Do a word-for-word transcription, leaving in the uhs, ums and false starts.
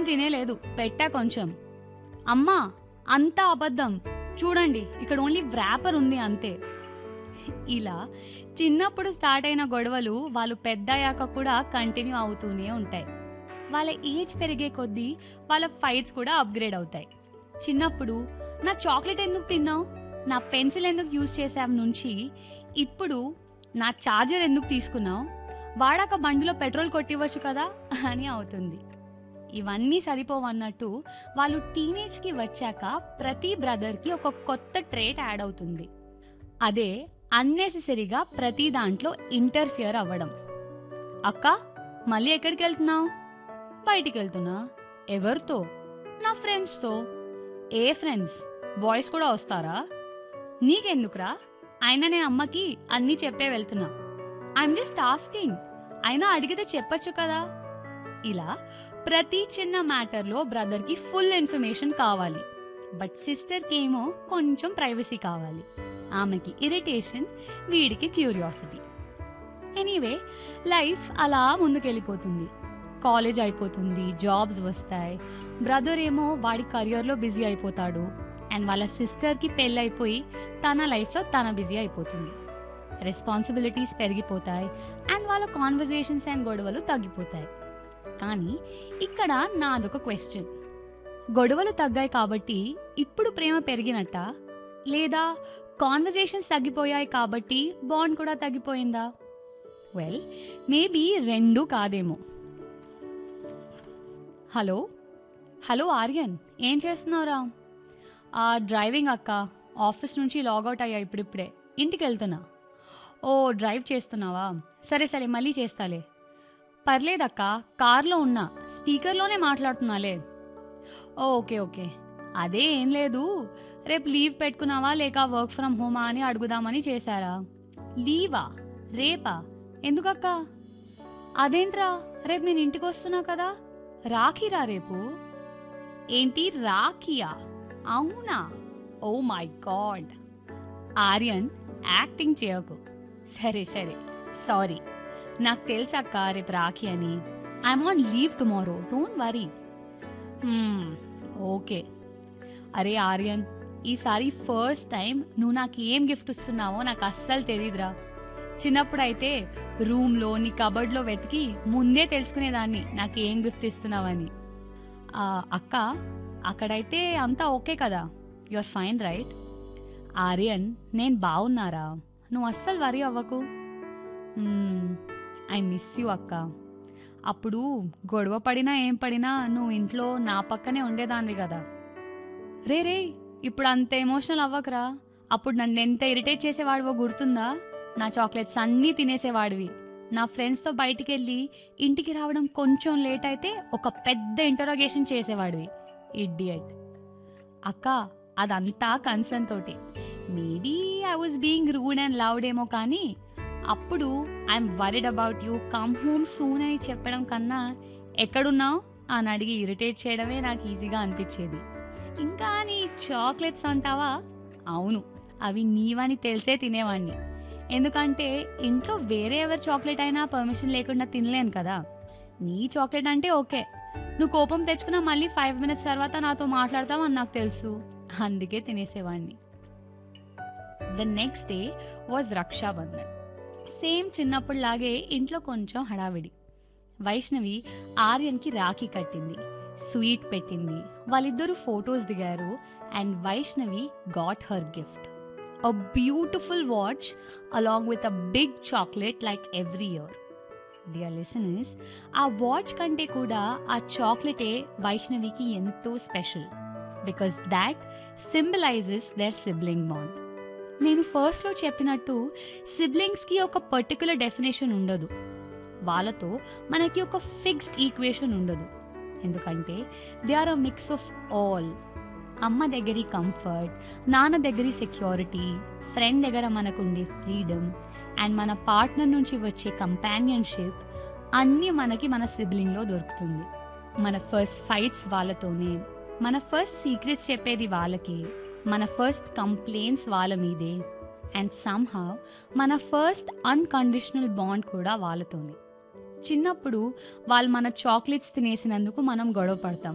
తినేలేదు, పెట్టా కొంచెం. అమ్మా, అంతా అబద్ధం, చూడండి ఇక్కడ ఓన్లీ వ్రాపర్ ఉంది అంతే. ఇలా చిన్నప్పుడు స్టార్ట్ అయిన గొడవలు వాళ్ళు పెద్దయ్యాక కూడా కంటిన్యూ అవుతూనే ఉంటాయి. వాళ్ళ ఏజ్ పెరిగే కొద్దీ వాళ్ళ ఫైట్స్ కూడా అప్గ్రేడ్ అవుతాయి. చిన్నప్పుడు నా చాక్లెట్ ఎందుకు తిన్నావు, నా పెన్సిల్ ఎందుకు యూజ్ చేసావు నుంచి ఇప్పుడు నా ఛార్జర్ ఎందుకు తీసుకున్నావు, వాడాక బండిలో పెట్రోల్ కొట్టివ్వచ్చు కదా అని అవుతుంది. ఇవన్నీ సరిపోవన్నట్టు వాళ్ళు టీనేజ్కి వచ్చాక ప్రతి బ్రదర్కి ఒక కొత్త ట్రేట్ యాడ్ అవుతుంది. అదే అన్నెసెసరీగా ప్రతి దాంట్లో ఇంటర్ఫియర్ అవ్వడం. అక్క, మళ్ళీ ఎక్కడికి వెళ్తున్నావు? బయటికి వెళ్తున్నా. ఎవరితో? నా ఫ్రెండ్స్తో. ఏ ఫ్రెండ్స్? బాయ్స్ కూడా వస్తారా? నీకెందుకురా, అయినా నేను అమ్మకి అన్నీ చెప్పే వెళ్తున్నా. ఐఎమ్ జస్ట్ ఆస్కింగ్, అయినా అడిగితే చెప్పచ్చు కదా. ఇలా ప్రతి చిన్న మ్యాటర్లో బ్రదర్కి ఫుల్ ఇన్ఫర్మేషన్ కావాలి, బట్ సిస్టర్కి ఏమో కొంచెం ప్రైవసీ కావాలి. ఆమెకి ఇరిటేషన్, వీడికి క్యూరియాసిటీ. ఎనీవే, లైఫ్ అలా ముందుకెళ్ళిపోతుంది. కాలేజ్ అయిపోతుంది, జాబ్స్ వస్తాయి. బ్రదర్ ఏమో వాడి కెరియర్లో బిజీ అయిపోతాడు, అండ్ వాళ్ళ సిస్టర్కి పెళ్ళి అయిపోయి తన లైఫ్లో తన బిజీ అయిపోతుంది. రెస్పాన్సిబిలిటీస్ పెరిగిపోతాయి అండ్ వాళ్ళ కాన్వర్జేషన్స్ అండ్ గొడవలు తగ్గిపోతాయి. కానీ ఇక్కడ నాదొక క్వశ్చన్, గొడవలు తగ్గాయి కాబట్టి ఇప్పుడు ప్రేమ పెరిగినట్టా, లేదా కాన్వర్జేషన్స్ తగ్గిపోయాయి కాబట్టి బాండ్ కూడా తగ్గిపోయిందా? వెల్, మేబీ రెండూ కాదేమో. హలో హలో ఆర్యన్, ఏం చేస్తున్నావురా? డ్రైవింగ్ అక్క, ఆఫీస్ నుంచి లాగౌట్ అయ్యా, ఇప్పుడిప్పుడే ఇంటికి వెళ్తున్నా. ఓ, డ్రైవ్ చేస్తున్నావా? సరే సరే, మళ్ళీ చేస్తాలే. పర్లేదక్క, కార్లో ఉన్నా, స్పీకర్లోనే మాట్లాడుతున్నాలే. Okay okay. అదే ఏం లేదు, రేపు లీవ్ పెట్టుకున్నావా లేక వర్క్ ఫ్రమ్ హోమా అని అడుగుదామని చేశారా. లీవా? రేపా? ఎందుకక్క? అదేంట్రా, రేపు నేను ఇంటికి వస్తున్నా కదా. రాఖీరా రేపు? ఏంటి రాఖీయా? అవునా? Oh my God. Aryan, acting చేయకు. సరే సరే, సారీ. నాకు తెలుసక్క రేపు రాఖీ అని. I'm on leave tomorrow, don't worry. Okay. అరే ఆర్యన్, ఈసారి ఫస్ట్ టైం నువ్వు నాకు ఏం గిఫ్ట్ ఇస్తున్నావో నాకు అస్సలు తెలీదురా. చిన్నప్పుడైతే రూమ్లో నీ కబర్డ్లో వెతికి ముందే తెలుసుకునేదాన్ని నాకు ఏం గిఫ్ట్ ఇస్తున్నావని. అక్క, అక్కడైతే అంతా ఓకే కదా? Your fine right? ఆర్యన్, నేను బాగున్నారా, నువ్వు అస్సలు వరీ అవ్వకు. ఐ మిస్ యూ అక్క. అప్పుడు గొడవ పడినా ఏం పడినా నువ్వు ఇంట్లో నా పక్కనే ఉండేదానివి కదా. రే రే, ఇప్పుడు అంత ఎమోషనల్ అవ్వకరా. అప్పుడు నన్ను ఎంత ఇరిటేట్ చేసేవాడివో గుర్తుందా? నా చాక్లెట్స్ అన్నీ తినేసేవాడివి. నా ఫ్రెండ్స్తో బయటికి వెళ్ళి ఇంటికి రావడం కొంచెం లేట్ అయితే ఒక పెద్ద ఇంటరోగేషన్ చేసేవాడివి. ఇడియట్. అక్క, అదంతా కన్సర్న్ తోటి. Maybe I was being rude and loud ఏమో, కానీ అప్పుడు I'm worried about you, come home soon అని చెప్పడం కన్నా ఎక్కడున్నావు అని అడిగి ఇరిటేట్ చేయడమే నాకు ఈజీగా అనిపించేది. ఇంకా నీ చాక్లెట్స్ అంటావా? అవును, అవి నీవని తెలిసే తినేవాడిని. ఎందుకంటే ఇంట్లో వేరే ఎవరి చాక్లెట్ అయినా పర్మిషన్ లేకుండా తినలేను కదా. నీ చాక్లెట్ అంటే ఓకే, నువ్వు కోపం తెచ్చుకున్నా మళ్ళీ ఫైవ్ మినిట్స్ తర్వాత నాతో మాట్లాడతావు అని నాకు తెలుసు, అందుకే తినేసేవాడిని. The next day was Rakshabandhan. Same చిన్నప్పుడులాగే ఇంట్లో కొంచెం హడావిడి. వైష్ణవి ఆర్యన్కి రాఖీ కట్టింది, స్వీట్ పెట్టింది, వాళ్ళిద్దరూ ఫొటోస్ దిగారు and Vaishnavi got her gift, a beautiful watch along with a big chocolate like every year. Dear listeners, ఆ వాచ్ కంటే కూడా ఆ చాక్లెటే వైష్ణవికి ఎంతో special, because that symbolises there sibling bond. నేను ఫస్ట్లో చెప్పినట్టు సిబ్లింగ్స్కి ఒక పర్టికులర్ డెఫినేషన్ ఉండదు, వాళ్ళతో మనకి ఒక ఫిక్స్డ్ ఈక్వేషన్ ఉండదు. ఎందుకంటే they are a mix of all. అమ్మ దగ్గర కంఫర్ట్, నాన్న దగ్గర సెక్యూరిటీ, ఫ్రెండ్ దగ్గర మనకుండే ఫ్రీడమ్ అండ్ మన పార్ట్నర్ నుంచి వచ్చే కంపానియన్షిప్ అన్నీ మనకి మన సిబ్లింగ్లో దొరుకుతుంది. మన ఫస్ట్ ఫైట్స్ వాళ్ళతోనే, మన ఫస్ట్ సీక్రెట్స్ చెప్పేది వాళ్ళకి, మన ఫస్ట్ కంప్లైంట్స్ వాళ్ళ మీదే, అండ్ సమ్హౌ మన ఫస్ట్ అన్కండిషనల్ బాండ్ కూడా వాళ్ళతోనే. చిన్నప్పుడు వాళ్ళు మన చాక్లెట్స్ తినేసినందుకు మనం గొడవ పడతాం,